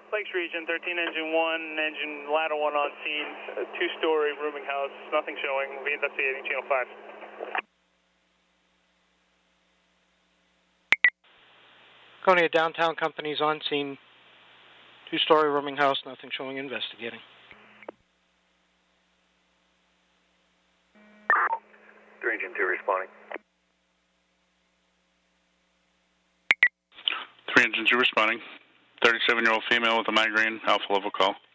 Lakes Region, 13 engine 1, engine ladder 1 on scene, two-story rooming house, nothing showing. We'll be investigating channel 5. Konya Downtown Company's on scene, two-story rooming house, nothing showing, investigating. 3 engine 2 responding. 3 engine 2 responding. 37-year-old female with a migraine, alpha level call.